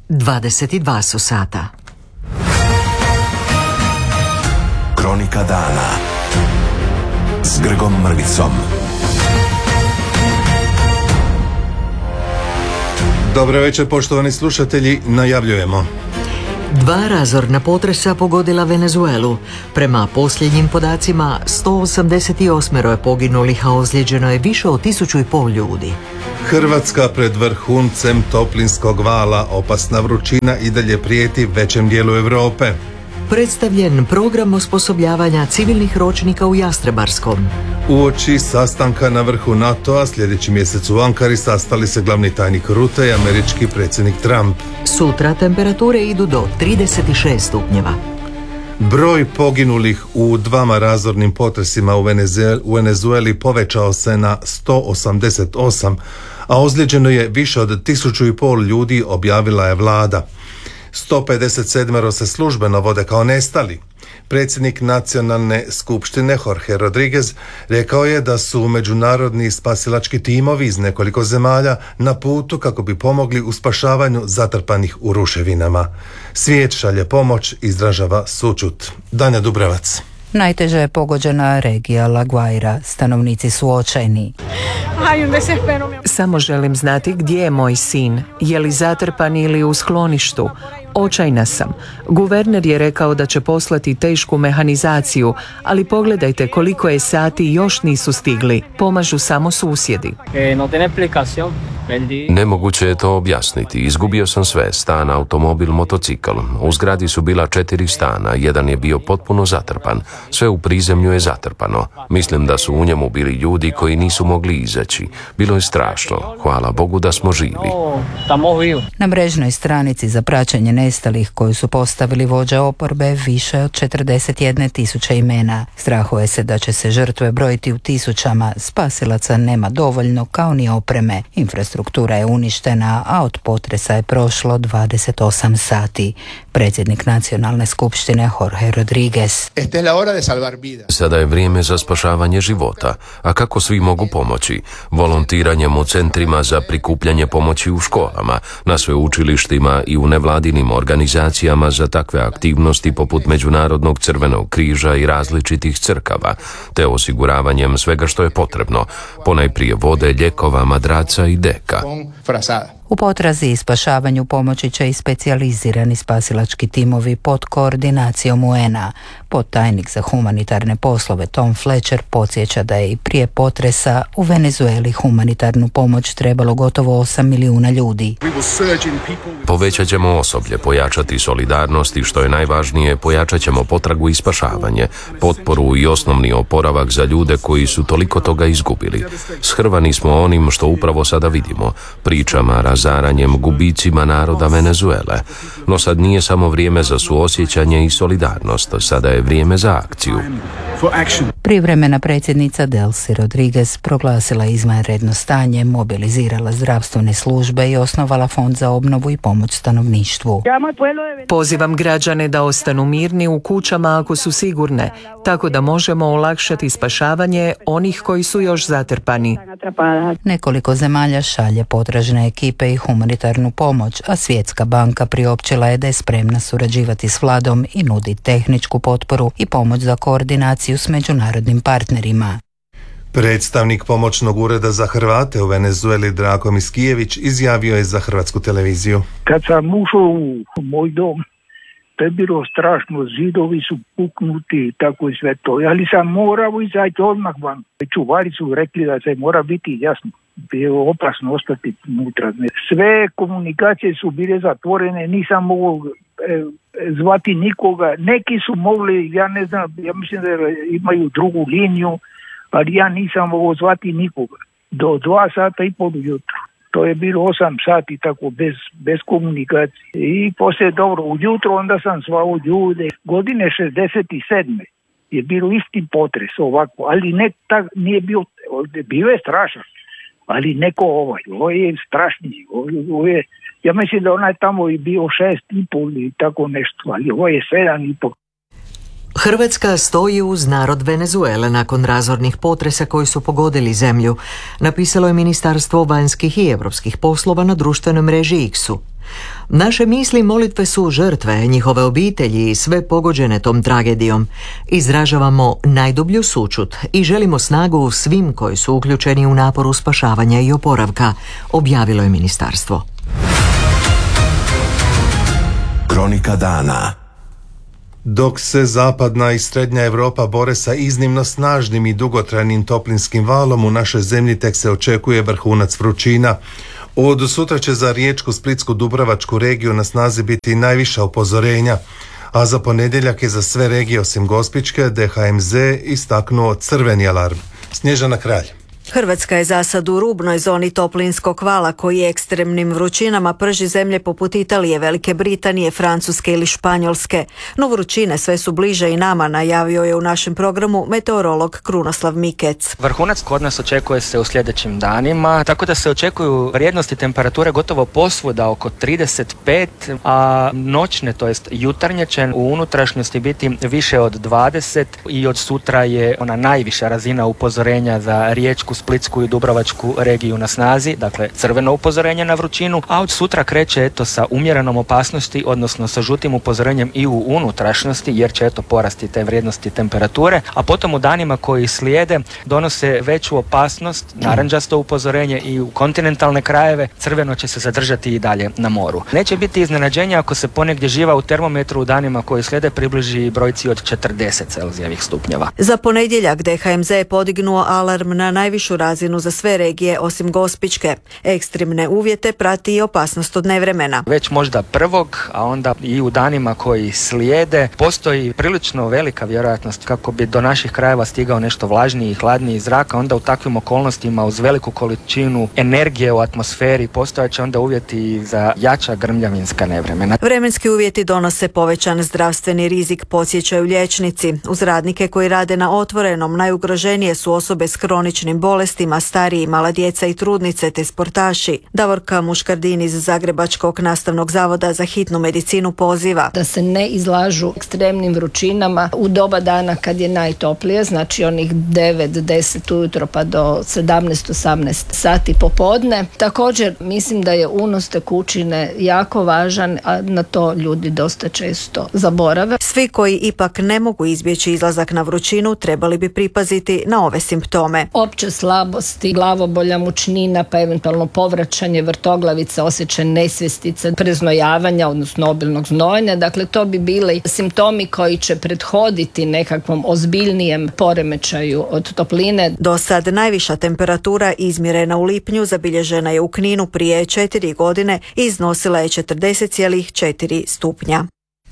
22 su sata. Kronika dana s Grgom Mrvicom. Dobro večer, poštovani slušatelji, najavljujemo. 2 razorna potresa pogodila Venezuelu. Prema posljednjim podacima, 188 je poginulih, a ozlijeđeno je više od 1500 ljudi. Hrvatska pred vrhuncem toplinskog vala, opasna vrućina i dalje prijeti većem dijelu Europe. Predstavljen program osposobljavanja civilnih ročnika u Jastrebarskom. Uoči sastanka na vrhu NATO-a sljedeći mjesec u Ankari sastali se glavni tajnik Rutte i američki predsjednik Trump. Sutra temperature idu do 36 stupnjeva. Broj poginulih u 2 razornim potresima u Venezueli povećao se na 188, a ozlijeđeno je više od 1500 ljudi, objavila je vlada. 157 se službeno vode kao nestali. Predsjednik nacionalne skupštine Jorge Rodriguez rekao je da su međunarodni spasilački timovi iz nekoliko zemalja na putu kako bi pomogli u spašavanju zatrpanih u ruševinama. Svijet šalje pomoć, izražava sućut. Danja Dubrevac. Najteže je pogođena regija La Guaira. Stanovnici su očajni. Samo želim znati gdje je moj sin. Je li zatrpan ili u skloništu? Očajna sam. Guverner je rekao da će poslati tešku mehanizaciju, ali pogledajte koliko je sati još nisu stigli. Pomažu samo susjedi. Nemoguće je to objasniti. Izgubio sam sve, stan, automobil, motocikl. U zgradi su bila 4 stana, jedan je bio potpuno zatrpan. Sve u prizemlju je zatrpano. Mislim da su u njemu bili ljudi koji nisu mogli izaći. Bilo je strašno. Hvala Bogu da smo živi. Na mrežnoj stranici za praćenje nestalih koju su postavili vođe oporbe više od 41.000 imena. Strahuje se da će se žrtve brojiti u tisućama. Spasilaca nema dovoljno, kao ni opreme. Infrastruktura je uništena, a od potresa je prošlo 28 sati. Predsjednik nacionalne skupštine Jorge Rodriguez. Sada je vrijeme za spašavanje života. A kako svi mogu pomoći? Volontiranjem u centrima za prikupljanje pomoći u školama, na sveučilištima i u nevladinim organizacijama za takve aktivnosti poput Međunarodnog crvenog križa i različitih crkava, te osiguravanjem svega što je potrebno, ponajprije vode, lijekova, madraca i deka. U potrazi i spašavanju pomoći će i specijalizirani spasilački timovi pod koordinacijom UN-a. Podtajnik za humanitarne poslove Tom Fletcher podsjeća da je i prije potresa u Venezueli humanitarnu pomoć trebalo gotovo 8 milijuna ljudi. Povećat ćemo osoblje, pojačati solidarnost i što je najvažnije, pojačat ćemo potragu i spašavanje, potporu i osnovni oporavak za ljude koji su toliko toga izgubili. Shrvani smo onim što upravo sada vidimo, pričama, razaranjem, gubicima naroda Venezuele. No sad nije samo vrijeme za suosjećanje i solidarnost, sada je vrijeme za akciju. Privremena predsjednica Delcy Rodriguez proglasila izvanredno stanje, mobilizirala zdravstvene službe i osnovala fond za obnovu i pomoć stanovništvu. Pozivam građane da ostanu mirni u kućama ako su sigurne, tako da možemo olakšati spašavanje onih koji su još zatrpani. Nekoliko zemalja šalje potražne ekipe i humanitarnu pomoć, a Svjetska banka priopćila je da je spremna surađivati s vladom i nudi tehničku potporu i pomoć za koordinaciju s međunarodnim partnerima. Predstavnik pomoćnog ureda za Hrvate u Venezueli Drako Miskijević izjavio je za Hrvatsku televiziju. Kad sam ušao u moj dom, to je bilo strašno, zidovi su puknuti i tako i sve to, ali sam morao izaći odmah van. Čuvari su rekli da se mora biti jasno, bilo opasno ostati unutra. Sve komunikacije su bile zatvorene, nisam mogao zvati nikoga. Neki su mogli, ja ne znam, ja mislim da imaju drugu liniju, ali ja nisam mogao zvati nikoga. Do 2:30 ujutro. To je bilo 8 sati tako bez komunikacije. I poslije dobro ujutro onda sam zvao ljude. Godine 67. je bilo isti potres ovako, ali ne tak, nije bio je strašan. Ali neko ovo je strašniji. Ovo je, ja mislim da onaj tamo je bio 6,5 i tako nešto, ali ovo je 7,5. Hrvatska stoji uz narod Venezuele nakon razornih potresa koji su pogodili zemlju, napisalo je Ministarstvo vanjskih i europskih poslova na društvenoj mreži X-u. Naše misli i molitve su žrtve, njihove obitelji i sve pogođene tom tragedijom. Izražavamo najdublju sućut i želimo snagu svim koji su uključeni u naporu spašavanja i oporavka, objavilo je ministarstvo. Kronika dana. Dok se zapadna i srednja Europa bore sa iznimno snažnim i dugotrajnim toplinskim valom, u našoj zemlji tek se očekuje vrhunac vrućina. Od sutra će za Riječku, Splitsku, Dubrovačku regiju na snazi biti najviša upozorenja, a za ponedjeljak je za sve regije osim Gospićke DHMZ istaknuo crveni alarm. Snježana Kralj. Hrvatska je za sad u rubnoj zoni toplinskog vala koji ekstremnim vrućinama prži zemlje poput Italije, Velike Britanije, Francuske ili Španjolske. No vrućine sve su bliže i nama, najavio je u našem programu meteorolog Krunoslav Mikec. Vrhunac kod nas očekuje se u sljedećim danima, tako da se očekuju vrijednosti temperature gotovo posvuda oko 35, a noćne, to jest jutarnje će u unutrašnjosti biti više od 20 i od sutra je ona najviša razina upozorenja za Riječku, Splitsku i Dubrovačku regiju na snazi, dakle crveno upozorenje na vrućinu, a od sutra kreće sa umjerenom opasnosti, odnosno sa žutim upozorenjem i u unutrašnjosti, jer će porasti te vrijednosti temperature, a potom u danima koji slijede donose veću opasnost, narančasto upozorenje i u kontinentalne krajeve, crveno će se zadržati i dalje na moru. Neće biti iznenađenja ako se ponegdje živa u termometru u danima koji slijede približi brojci od 40 Celzijevih stupnjeva. Za ponedjeljak DHMZ je podignuo alarm na najvišu razinu za sve regije osim Gospićke. Ekstremne uvjete prati i opasnost od nevremena. Već možda prvog, a onda i u danima koji slijede, postoji prilično velika vjerojatnost kako bi do naših krajeva stigao nešto vlažniji i hladniji zrak, a onda u takvim okolnostima uz veliku količinu energije u atmosferi postojaće onda uvjeti za jača grmljavinska nevremena. Vremenski uvjeti donose povećan zdravstveni rizik, podsjećaju liječnici. Uz radnike koji rade na otvorenom najugroženije su osobe s kroničnim bolestima, stariji, mala djeca i trudnice te sportaši. Davorka Muškardin iz Zagrebačkog nastavnog zavoda za hitnu medicinu poziva da se ne izlažu ekstremnim vrućinama u doba dana kad je najtoplije, znači onih 9-10 ujutro pa do 17-18 sati popodne. Također mislim da je unos tekućine jako važan, a na to ljudi dosta često zaborave. Svi koji ipak ne mogu izbjeći izlazak na vrućinu trebali bi pripaziti na ove simptome. Opće slabosti, glavobolja, mučnina, pa eventualno povraćanje vrtoglavica, osjećaj nesvjestice, preznojavanja, odnosno obilnog znojenja. Dakle, to bi bili simptomi koji će prethoditi nekakvom ozbiljnijem poremećaju od topline. Do sad najviša temperatura izmjerena u lipnju zabilježena je u Kninu prije 4 godine i iznosila je 40,4 stupnja.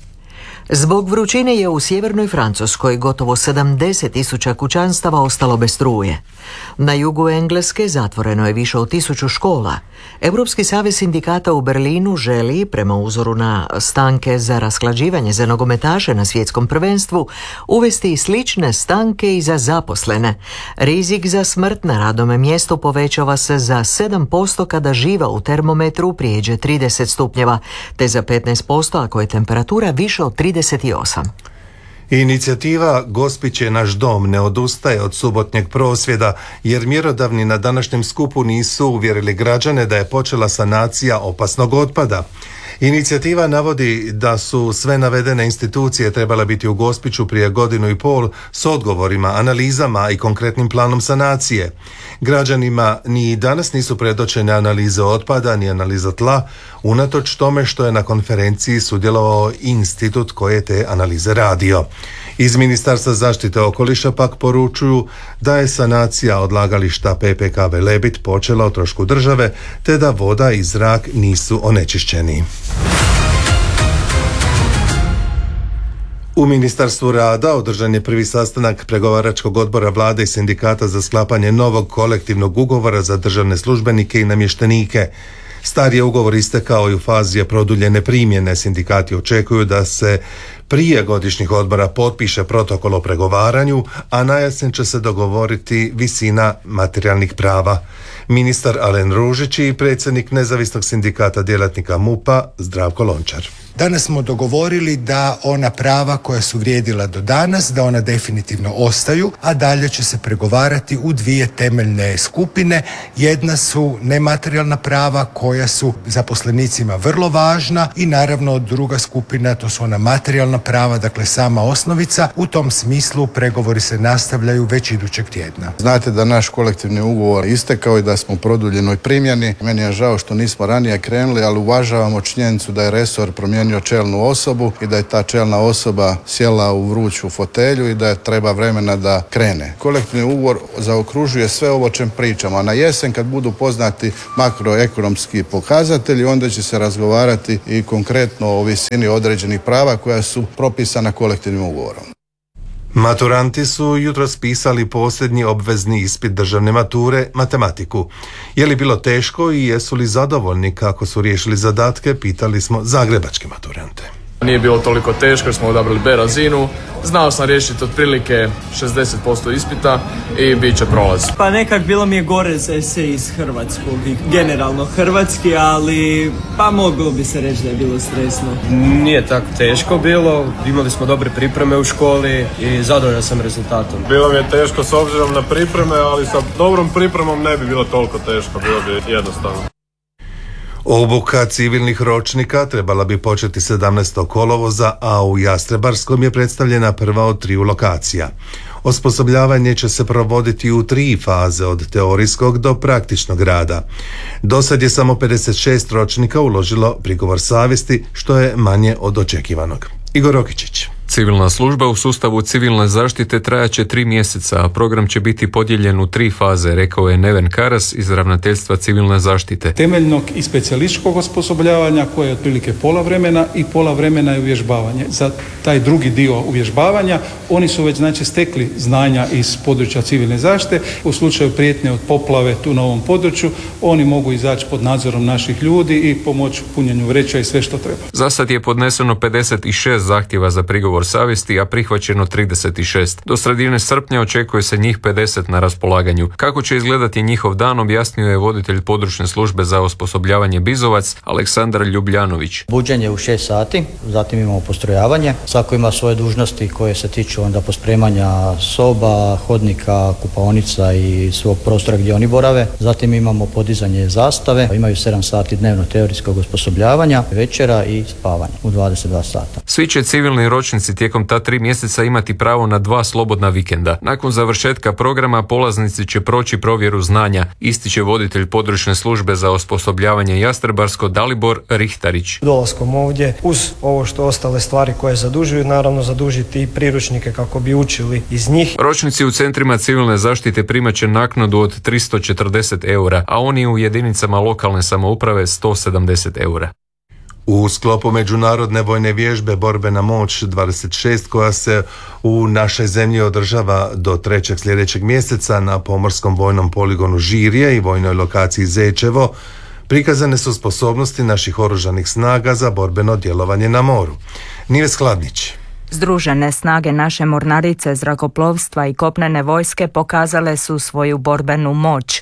Zbog vrućine je u sjevernoj Francuskoj gotovo 70.000 kućanstava ostalo bez struje. Na jugu Engleske zatvoreno je više od 1000 škola. Europski savez sindikata u Berlinu želi, prema uzoru na stanke za rasklađivanje za nogometaše na svjetskom prvenstvu, uvesti slične stanke i za zaposlene. Rizik za smrt na radnome mjestu povećava se za 7% kada živa u termometru prijeđe 30 stupnjeva, te za 15% ako je temperatura više od 38. Inicijativa Gospić je naš dom ne odustaje od subotnjeg prosvjeda, jer mjerodavni na današnjem skupu nisu uvjerili građane da je počela sanacija opasnog otpada. Inicijativa navodi da su sve navedene institucije trebale biti u Gospiću prije 1.5 godina s odgovorima, analizama i konkretnim planom sanacije. Građanima ni danas nisu predočene analize otpada ni analiza tla, unatoč tome što je na konferenciji sudjelovao institut koji je te analize radio. Iz Ministarstva zaštite okoliša pak poručuju da je sanacija odlagališta PPK Velebit počela o trošku države, te da voda i zrak nisu onečišćeni. U Ministarstvu rada održan je prvi sastanak pregovaračkog odbora vlade i sindikata za sklapanje novog kolektivnog ugovora za državne službenike i namještenike. Stari je ugovor istekao i u fazi je produljene primjene. Sindikati očekuju da se prije godišnjih odbora potpiše protokol o pregovaranju, a na jesen će se dogovoriti visina materijalnih prava. Ministar Alen Ružić i predsjednik Nezavisnog sindikata djelatnika MUP-a Zdravko Lončar. Danas smo dogovorili da ona prava koja su vrijedila do danas, da ona definitivno ostaju, a dalje će se pregovarati u dvije temeljne skupine. Jedna su nematerijalna prava koja su zaposlenicima vrlo važna i naravno druga skupina, to su ona materijalna prava, dakle sama osnovica. U tom smislu pregovori se nastavljaju već idućeg tjedna. Znate da naš kolektivni ugovor istekao i da smo u produljenoj primjeni. Meni je žao što nismo ranije krenuli, ali uvažavamo činjenicu da je resor promijenio čelnu osobu i da je ta čelna osoba sjela u vruću fotelju i da je treba vremena da krene. Kolektivni ugovor zaokružuje sve ovo o čem pričamo, a na jesen kad budu poznati makroekonomski pokazatelji, onda će se razgovarati i konkretno o visini određenih prava koja su propisana kolektivnim ugovorom. Maturanti su jutros pisali posljednji obvezni ispit državne mature, matematiku. Je li bilo teško i jesu li zadovoljni kako su riješili zadatke, pitali smo zagrebačke maturante. Nije bilo toliko teško jer smo odabrali B razinu. Znao sam riješiti otprilike 60% ispita i bit će prolaz. Pa nekak bilo mi je gore za esej iz hrvatskog i generalno hrvatski, ali pa moglo bi se reći da je bilo stresno. Nije tako teško bilo, imali smo dobre pripreme u školi i zadovoljan sam rezultatom. Bilo mi je teško s obzirom na pripreme, ali sa dobrom pripremom ne bi bilo toliko teško, bilo bi jednostavno. Obuka civilnih ročnika trebala bi početi 17. kolovoza, a u Jastrebarskom je predstavljena prva od 3 lokacija. Osposobljavanje će se provoditi u 3 faze, od teorijskog do praktičnog rada. Do sad je samo 56 ročnika uložilo prigovor savjesti, što je manje od očekivanog. Igor Rokičić. Civilna služba u sustavu civilne zaštite trajaće 3 mjeseca, a program će biti podijeljen u 3 faze, rekao je Neven Karas iz Ravnateljstva civilne zaštite. Temeljnog i specijalističkog osposobljavanja koje je otprilike pola vremena i pola vremena je uvježbavanje. Za taj drugi dio uvježbavanja oni su već stekli znanja iz područja civilne zaštite. U slučaju prijetnje od poplave tu na ovom području oni mogu izaći pod nadzorom naših ljudi i pomoći u punjenju vreća i sve što treba. Za sad je podneseno 56 zahtjeva za prigovor savjesti, a prihvaćeno 36. Do sredine srpnja očekuje se njih 50 na raspolaganju. Kako će izgledati njihov dan, objasnio je voditelj područne službe za osposobljavanje Bizovac, Aleksandar Ljubljanović. Buđenje u 6 sati, zatim imamo postrojavanje. Svako ima svoje dužnosti koje se tiču onda pospremanja soba, hodnika, kupaonica i svog prostora gdje oni borave. Zatim imamo podizanje zastave, imaju 7 sati dnevno teorijskog osposobljavanja, večera i spavanje u 22 sata. Svi će civilni ročnici tijekom ta 3 mjeseca imati pravo na 2 slobodna vikenda. Nakon završetka programa polaznici će proći provjeru znanja, ističe voditelj područne službe za osposobljavanje Jastrebarsko Dalibor Rihtarić. Dolaskom ovdje, uz ovo što ostale stvari koje zadužuju, naravno zadužiti i priručnike kako bi učili iz njih. Ročnici u centrima civilne zaštite primat će naknadu od 340 eura, a oni u jedinicama lokalne samouprave 170 eura. U sklopu međunarodne vojne vježbe Borbena moć 26 koja se u našoj zemlji održava do 3. sljedećeg mjeseca na pomorskom vojnom poligonu Žirje i vojnoj lokaciji Zečevo, prikazane su sposobnosti naših oružanih snaga za borbeno djelovanje na moru. Nives Hladnić. Združene snage naše mornarice, zrakoplovstva i kopnene vojske pokazale su svoju borbenu moć.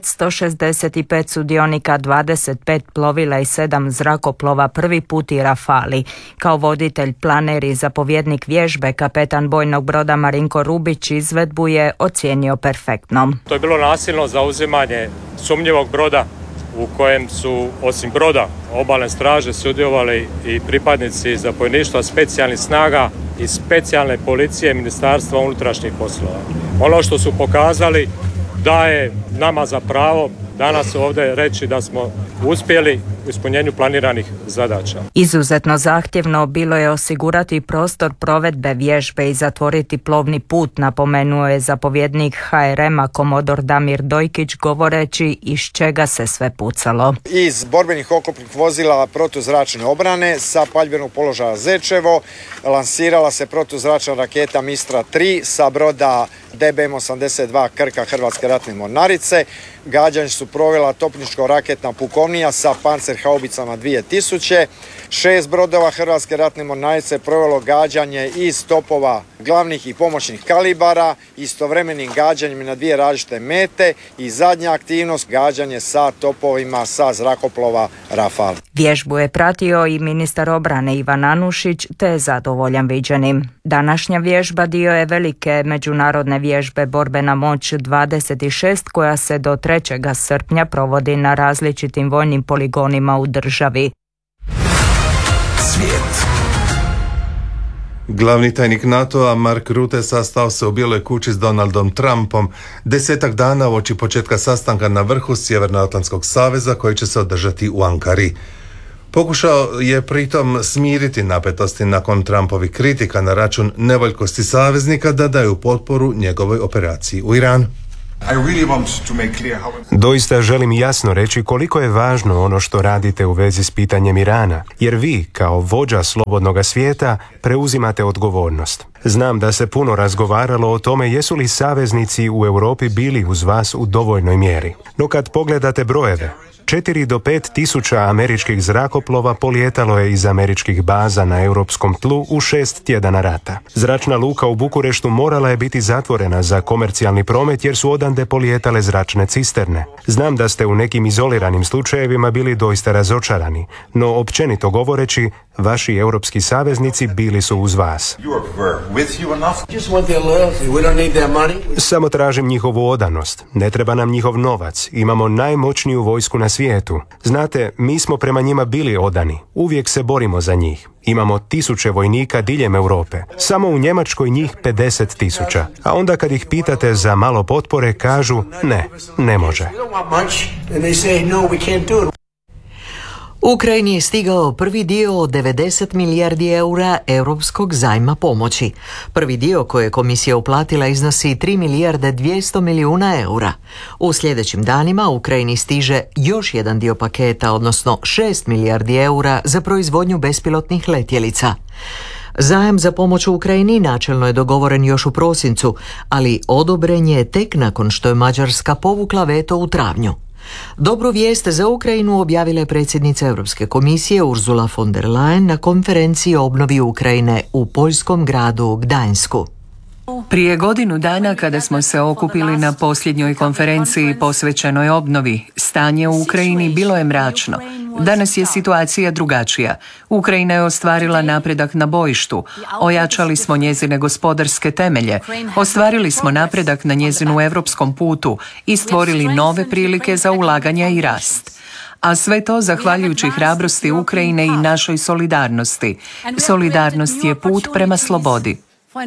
565 sudionika, 25 plovila i 7 zrakoplova, prvi put i Rafali. Kao voditelj, planer i zapovjednik vježbe, kapetan bojnog broda Marinko Rubić izvedbu je ocijenio perfektnom. To je bilo nasilno zauzimanje sumnjivog broda u kojem su osim broda obalne straže sudjelovali i pripadnici zapovjedništva specijalnih snaga i specijalne policije Ministarstva unutrašnjih poslova. Ono što su pokazali daje nama za pravo danas ovdje reći da smo uspjeli u ispunjenju planiranih zadaća. Izuzetno zahtjevno bilo je osigurati prostor provedbe vježbe i zatvoriti plovni put, napomenuo je zapovjednik HRM-a komodor Damir Dojkić govoreći iz čega se sve pucalo. Iz borbenih oklopnih vozila protuzračne obrane sa paljbenog položaja Zečevo lansirala se protuzračna raketa Mistra 3 sa broda DBM-82 Krka Hrvatske ratne mornarice. Gađanje su provela topničko-raketna pukovnija sa Pancer pancer haubicama 2000. 6 brodova Hrvatske ratne mornarice provelo gađanje iz topova glavnih i pomoćnih kalibara, istovremenim gađanjem na 2 različite mete i zadnja aktivnost gađanje sa topovima sa zrakoplova Rafale. Vježbu je pratio i ministar obrane Ivan Anušić, te je zadovoljan viđenim. Današnja vježba dio je velike međunarodne vježbe Borbena moć 26 koja se do 3. srpnja provodi na različitim vojnim poligonima u državi. Svijet. Glavni tajnik NATO-a Mark Rutte sastao se u Bijeloj kući s Donaldom Trumpom 10 dana uoči početka sastanka na vrhu Sjevernoatlantskog saveza koji će se održati u Ankari. Pokušao je pritom smiriti napetosti nakon Trumpovih kritika na račun nevoljkosti saveznika da daju potporu njegovoj operaciji u Iranu. Doista želim jasno reći koliko je važno ono što radite u vezi s pitanjem Irana, jer vi, kao vođa slobodnog svijeta, preuzimate odgovornost. Znam da se puno razgovaralo o tome jesu li saveznici u Europi bili uz vas u dovoljnoj mjeri. No kad pogledate brojeve, 4 do 5 tisuća američkih zrakoplova polijetalo je iz američkih baza na europskom tlu u 6 tjedana rata. Zračna luka u Bukureštu morala je biti zatvorena za komercijalni promet jer su odande polijetale zračne cisterne. Znam da ste u nekim izoliranim slučajevima bili doista razočarani, no općenito govoreći, vaši europski saveznici bili su uz vas. Samo tražim njihovu odanost. Ne treba nam njihov novac. Imamo najmoćniju vojsku na svijetu. Znate, mi smo prema njima bili odani. Uvijek se borimo za njih. Imamo 1000 vojnika diljem Europe. Samo u Njemačkoj njih 50.000. A onda kad ih pitate za malo potpore, kažu ne može. Ukrajini je stigao prvi dio od 90 milijardi eura europskog zajma pomoći. Prvi dio koje je komisija uplatila iznosi 3 milijarde 200 milijuna eura. U sljedećim danima Ukrajini stiže još jedan dio paketa, odnosno 6 milijardi eura za proizvodnju bespilotnih letjelica. Zajam za pomoć u Ukrajini načelno je dogovoren još u prosincu, ali odobren je tek nakon što je Mađarska povukla veto u travnju. Dobru vijest za Ukrajinu objavila je predsjednica Europske komisije Ursula von der Leyen na konferenciji o obnovi Ukrajine u poljskom gradu Gdańsku. Prije godinu dana kada smo se okupili na posljednjoj konferenciji posvećenoj obnovi, stanje u Ukrajini bilo je mračno. Danas je situacija drugačija. Ukrajina je ostvarila napredak na bojištu, ojačali smo njezine gospodarske temelje, ostvarili smo napredak na njezinu europskom putu i stvorili nove prilike za ulaganja i rast. A sve to zahvaljujući hrabrosti Ukrajine i našoj solidarnosti. Solidarnost je put prema slobodi.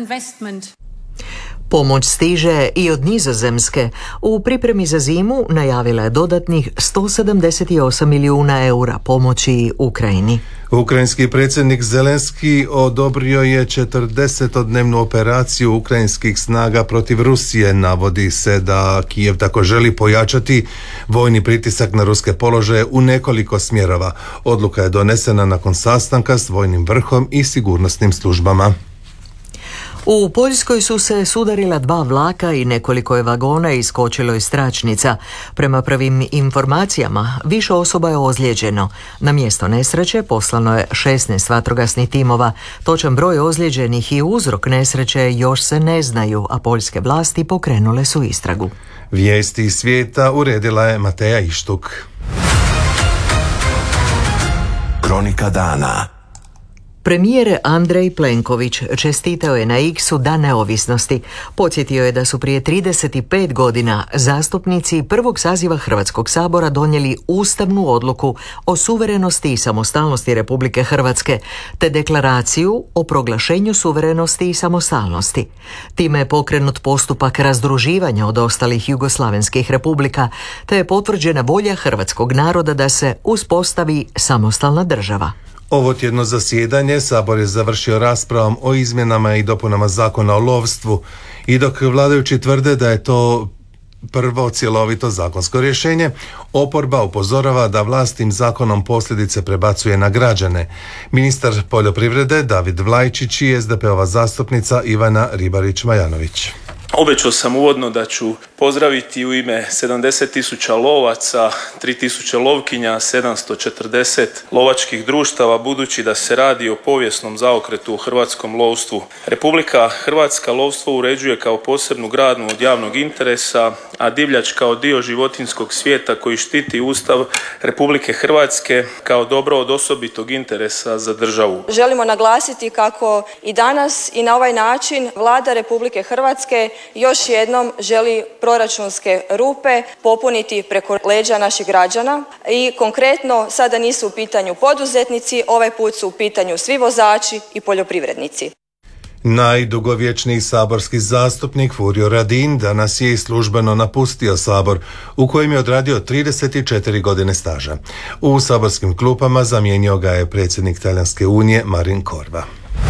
Pomoć stiže i od Nizozemske. U pripremi za zimu najavila je dodatnih 178 milijuna eura pomoći Ukrajini. Ukrajinski predsjednik Zelenski odobrio je 40-dnevnu operaciju ukrajinskih snaga protiv Rusije. Navodi se da Kijev tako želi pojačati vojni pritisak na ruske položaje u nekoliko smjerova. Odluka je donesena nakon sastanka s vojnim vrhom i sigurnosnim službama. U Poljskoj su se sudarila 2 vlaka i nekoliko je vagona iskočilo iz tračnica. Prema prvim informacijama, više osoba je ozlijeđeno. Na mjesto nesreće poslano je 16 vatrogasnih timova. Točan broj ozlijeđenih i uzrok nesreće još se ne znaju, a poljske vlasti pokrenule su istragu. Vijesti iz svijeta uredila je Mateja Ištuk. Kronika dana. Premijer Andrej Plenković čestitao je na X-u Dan neovisnosti. Podsjetio je da su prije 35 godina zastupnici prvog saziva Hrvatskog sabora donijeli ustavnu odluku o suverenosti i samostalnosti Republike Hrvatske, te deklaraciju o proglašenju suverenosti i samostalnosti. Time je pokrenut postupak razdruživanja od ostalih jugoslavenskih republika, te je potvrđena volja hrvatskog naroda da se uspostavi samostalna država. Ovo tjedno zasjedanje Sabor je završio raspravom o izmjenama i dopunama zakona o lovstvu i dok vladajući tvrde da je to prvo cjelovito zakonsko rješenje, oporba upozorava da vlast tim zakonom posljedice prebacuje na građane. Ministar poljoprivrede David Vlajčić i SDP-ova zastupnica Ivana Ribarić-Majanović. Obećao sam uvodno da ću pozdraviti u ime 70.000 lovaca, 3.000 lovkinja, 740 lovačkih društava, budući da se radi o povijesnom zaokretu u hrvatskom lovstvu. Republika Hrvatska lovstvo uređuje kao posebnu granu od javnog interesa, a divljač kao dio životinjskog svijeta koji štiti Ustav Republike Hrvatske kao dobro od osobitog interesa za državu. Želimo naglasiti kako i danas i na ovaj način Vlada Republike Hrvatske još jednom želi proračunske rupe popuniti preko leđa naših građana i konkretno sada nisu u pitanju poduzetnici, ovaj put su u pitanju svi vozači i poljoprivrednici. Najdugovječniji saborski zastupnik Furio Radin danas je službeno napustio Sabor, u kojem je odradio 34 godine staža. U saborskim klupama zamijenio ga je predsjednik Talijanske unije Marin Corva.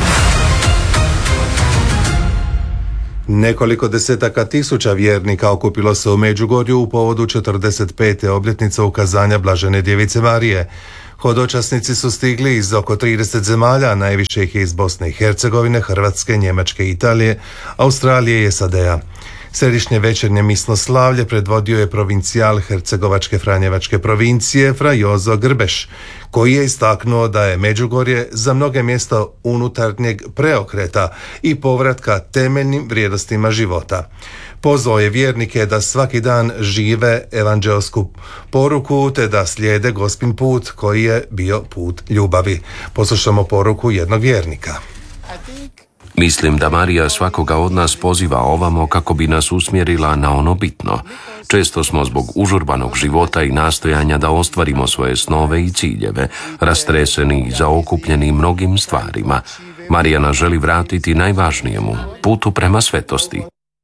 Nekoliko desetaka tisuća vjernika okupilo se u Međugorju u povodu 45. obljetnice ukazanja Blažene djevice Marije. Hodočasnici su stigli iz oko 30 zemalja, najviše ih je iz Bosne i Hercegovine, Hrvatske, Njemačke, Italije, Australije i SAD-a. Središnje večernje misno slavlje predvodio je provincijal Hercegovačke Franjevačke provincije Fra Jozo Grbeš, koji je istaknuo da je Međugorje za mnoge mjesto unutarnjeg preokreta i povratka temeljnim vrijednostima života. Pozvao je vjernike da svaki dan žive evanđelsku poruku te da slijede Gospin put koji je bio put ljubavi. Poslušamo poruku jednog vjernika. Mislim da Marija svakoga od nas poziva ovamo kako bi nas usmjerila na ono bitno. Često smo zbog užurbanog života i nastojanja da ostvarimo svoje snove i ciljeve, rastreseni i zaokupljeni mnogim stvarima. Marija nas želi vratiti najvažnijemu, putu prema svetosti.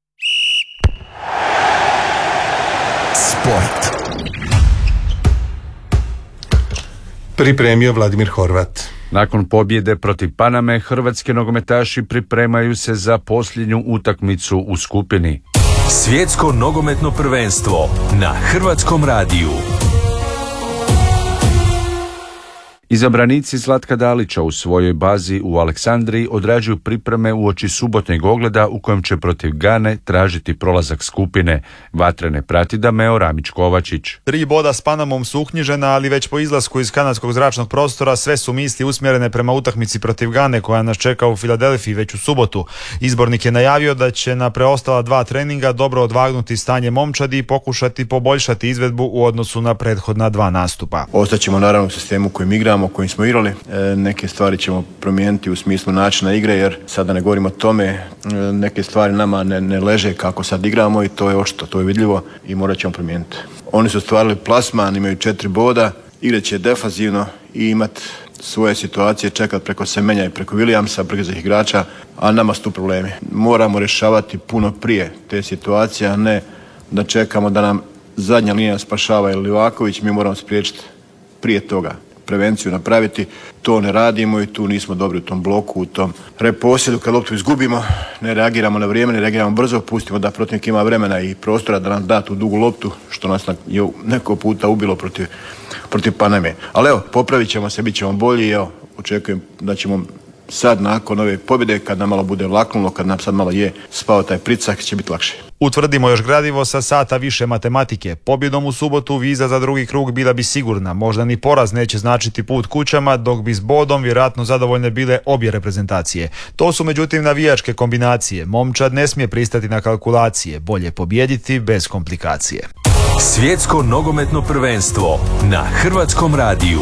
Sport. Pripremio Vladimir Horvat. Nakon pobjede protiv Paname, hrvatski nogometaši pripremaju se za posljednju utakmicu u skupini. Svjetsko nogometno prvenstvo na Hrvatskom radiju. Izabranici Zlatka Dalića u svojoj bazi u Aleksandriji odrađuju pripreme uoči subotnjeg ogleda u kojem će protiv Gane tražiti prolazak skupine. Vatrene prati Dameo Ramić-Kovačić. 3 boda s Panamom su uknjižena, ali već po izlasku iz kanadskog zračnog prostora sve su misli usmjerene prema utakmici protiv Gane koja nas čeka u Filadelfiji već u subotu. Izbornik je najavio da će na preostala 2 treninga dobro odvagnuti stanje momčadi i pokušati poboljšati izvedbu u odnosu na prethodna 2 nastupa. Ostaćemo naravno u sistemu kojim igramo, kojim smo igrali. Neke stvari ćemo promijeniti u smislu načina igre, jer sada ne govorimo o tome, neke stvari nama ne leže kako sad igramo i to je očito, to je vidljivo i morat ćemo promijeniti. Oni su stvarili plasman, imaju 4 boda, igrat će defanzivno i imati svoje situacije, čekat preko Semenja i preko Williamsa, brzih igrača, a nama su tu problemi. Moramo rješavati puno prije te situacije, a ne da čekamo da nam zadnja linija spašava ili Livaković, mi moramo spriječiti prije toga. Prevenciju napraviti, to ne radimo i tu nismo dobri u tom bloku, u tom reposjedu. Kad loptu izgubimo, ne reagiramo na vrijeme, ne reagiramo brzo, pustimo da protivnik ima vremena i prostora da nam da tu dugu loptu, što nas je neko puta ubilo protiv Paname. Ali evo, popravit ćemo se, bit ćemo bolji i evo, očekujem da ćemo sad nakon ove pobjede, kad nam malo bude laknulo, kad nam sad malo je spao taj pricak, će biti lakše. Utvrdimo još gradivo sa sata više matematike. Pobjedom u subotu viza za drugi krug bila bi sigurna. Možda ni poraz neće značiti put kućama, dok bi s bodom vjerojatno zadovoljne bile obje reprezentacije. To su međutim navijačke kombinacije. Momčad ne smije pristati na kalkulacije. Bolje pobijediti bez komplikacije. Svjetsko nogometno prvenstvo na Hrvatskom radiju.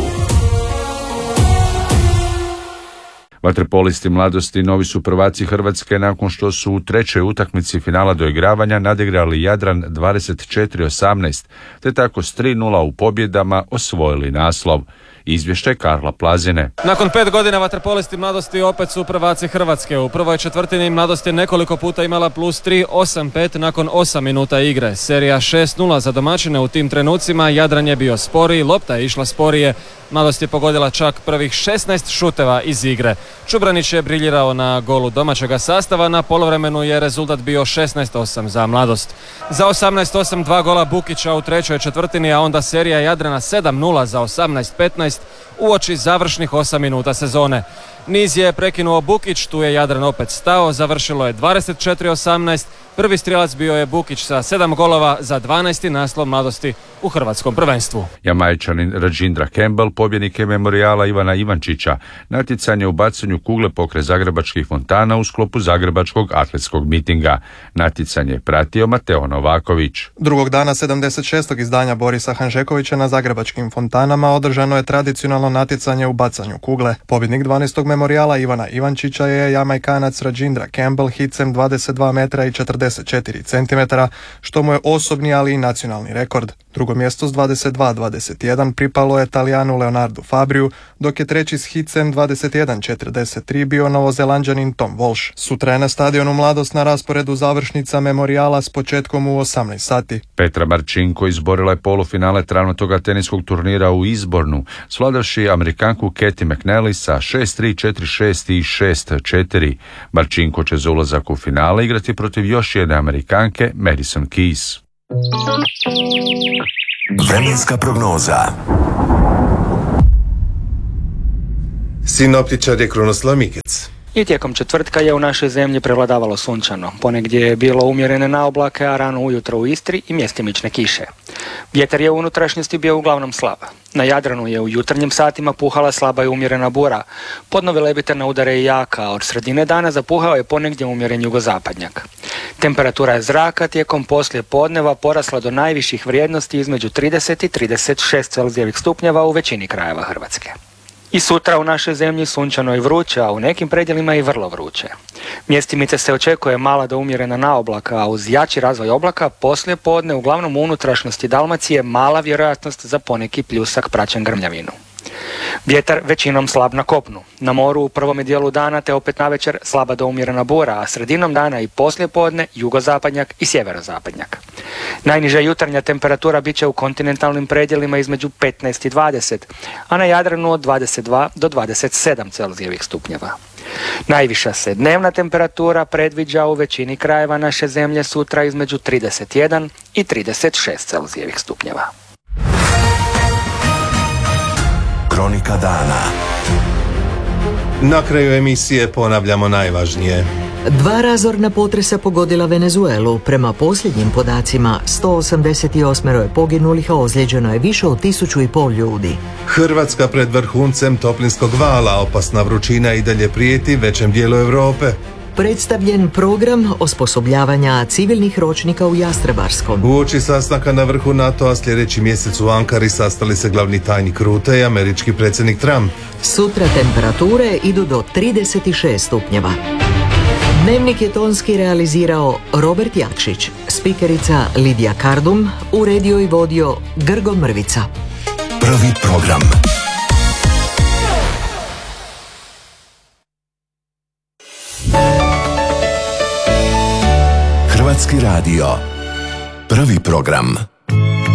Vaterpolisti mladosti novi su prvaci Hrvatske nakon što su u 3. utakmici finala doigravanja nadigrali Jadran 24-18, te tako s 3-0 u pobjedama osvojili naslov. Izvješće Karla Plazine. Nakon 5 godina vaterpolisti mladosti opet su prvaci Hrvatske. U prvoj četvrtini mladost je nekoliko puta imala +3, 8-5 nakon 8 minuta igre. Serija 6-0 za domaćine u tim trenucima. Jadran je bio sporiji, lopta je išla sporije. Mladost je pogodila čak prvih 16 šuteva iz igre. Čubranić je briljirao na golu domaćega sastava. Na poluvremenu je rezultat bio 16-8 za mladost. Za 18-8 2 gola Bukića u trećoj četvrtini, a onda serija Jadrana 7-0 za 18-15 uoči završnih 8 minuta sezone. Niz je prekinuo Bukić, tu je Jadran opet stao, završilo je 24-18. Prvi strijelac bio je Bukić sa 7 golova za 12. naslov mladosti u hrvatskom prvenstvu. Jamajčanin Rajindra Campbell, pobjednik je memorijala Ivana Ivančića. Natjecanje u bacanju kugle pokraj zagrebačkih fontana u sklopu zagrebačkog atletskog mitinga. Natjecanje je pratio Mateo Novaković. Drugog dana 76. izdanja Borisa Hanžekovića na zagrebačkim fontanama održano je tradicionalno natjecanje u bacanju kugle. Pobjednik 12. memorijala Ivana Ivančića je Jamajkanac Rajindra Campbell hicem 22 metra i 44 cm, što mu je osobni, ali i nacionalni rekord. Drugo mjesto s 22-21 pripalo je Talijanu Leonardu Fabriju, dok je treći s hicem 21-43 bio Novozelanđanin Tom Walsh. Sutra je na stadionu Mladost na rasporedu završnica memorijala s početkom u 18 sati. Petra Marčinko izborila je polufinale travnatoga teniskog turnira u Izbornu, svladavši Amerikanku Katie McNally sa 6-3, 4-6 i 6-4. Marčinko će za ulazak u finale igrati protiv još jedne Amerikanke, Madison Keys. Vremenska prognoza. Sinoptičar je Krunoslav Mikec. I tijekom četvrtka je u našoj zemlji prevladavalo sunčano. Ponegdje je bilo umjerene naoblake, a rano ujutro u Istri i mjestimične kiše. Vjetar je u unutrašnjosti bio uglavnom slab. Na Jadranu je u jutarnjim satima puhala slaba i umjerena bura. Podno Velebita udare i jaka, a od sredine dana zapuhao je ponegdje umjeren jugozapadnjak. Temperatura zraka tijekom poslije podneva porasla do najviših vrijednosti između 30 i 36 Celzijevih stupnjeva u većini krajeva Hrvatske. I sutra u našoj zemlji sunčano i vruće, a u nekim predjelima i vrlo vruće. Mjestimice se očekuje mala do umjerena naoblaka, a uz jači razvoj oblaka poslije podne uglavnom u unutrašnjosti Dalmacije mala vjerojatnost za poneki pljusak praćen grmljavinu. Vjetar većinom slab na kopnu. Na moru u prvome dijelu dana te opet navečer slaba do umjerena bura, a sredinom dana i poslije podne jugozapadnjak i sjeverozapadnjak. Najniža jutarnja temperatura bit će u kontinentalnim predjelima između 15 i 20, a na Jadranu od 22 do 27 Celzijevih stupnjeva. Najviša se dnevna temperatura predviđa u većini krajeva naše zemlje sutra između 31 i 36 Celzijevih stupnjeva. Kronika dana. Na kraju emisije ponavljamo najvažnije. 2 razorna potresa pogodila Venezuelu. Prema posljednjim podacima 188 je poginulih, a ozlijeđeno je više od 1500 ljudi. Hrvatska pred vrhuncem toplinskog vala, opasna vrućina i dalje prijeti većem dijelu Europe. Predstavljen program osposobljavanja civilnih ročnika u Jastrebarskom. Uoči sastanka na vrhu NATO-a sljedeći mjesec u Ankari sastali se glavni tajnik Rute i američki predsjednik Trump. Sutra temperature idu do 36 stupnjeva. Dnevnik je tonski realizirao Robert Jakšić, spikerica Lidija Kardum, uredio i vodio Grgo Mrvica. Prvi program. Hrvatski radio. Prvi program.